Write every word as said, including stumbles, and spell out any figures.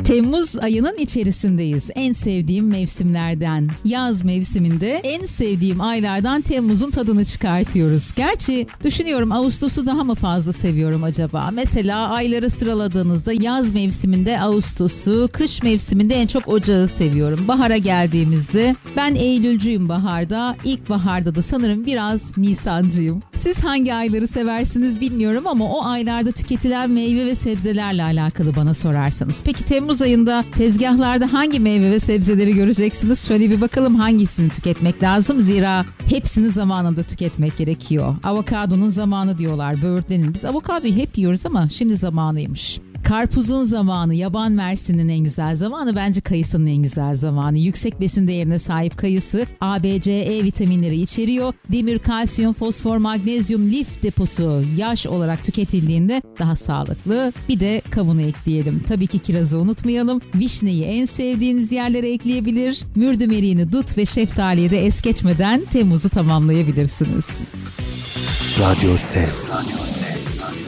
Temmuz ayının içerisindeyiz. En sevdiğim mevsimlerden, yaz mevsiminde en sevdiğim aylardan Temmuz'un tadını çıkartıyoruz. Gerçi düşünüyorum, Ağustos'u daha mı fazla seviyorum acaba? Mesela ayları sıraladığınızda yaz mevsiminde Ağustos'u, kış mevsiminde en çok Ocağı seviyorum. Bahara geldiğimizde ben Eylülcüyüm baharda, ilkbaharda da sanırım biraz Nisancıyım. Siz hangi ayları seversiniz bilmiyorum ama o aylarda tüketilen meyve ve sebzelerle alakalı bana sorarsanız. Peki Temmuz ayında tezgahlarda hangi meyve ve sebzeleri göreceksiniz? Şöyle bir bakalım hangisini tüketmek lazım. Zira hepsini zamanında tüketmek gerekiyor. Avokadonun zamanı diyorlar, böğürtlenin. Biz avokadoyu hep yiyoruz ama şimdi zamanıymış. Karpuzun zamanı, yaban mersinin en güzel zamanı, bence kayısının en güzel zamanı. Yüksek besin değerine sahip kayısı A, B, C, E vitaminleri içeriyor. Demir, kalsiyum, fosfor, magnezyum, lif deposu yaş olarak tüketildiğinde daha sağlıklı. Bir de kavunu ekleyelim. Tabii ki kirazı unutmayalım. Vişneyi en sevdiğiniz yerlere ekleyebilir. Mürdümeriğini, dut ve şeftaliye de es geçmeden Temmuz'u tamamlayabilirsiniz. Radyo Ses. Radyo Ses.